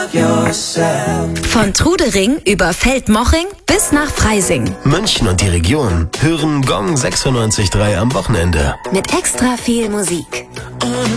Von Trudering über Feldmoching bis nach Freising. München und die Region hören Gong 96.3 am Wochenende. Mit extra viel Musik.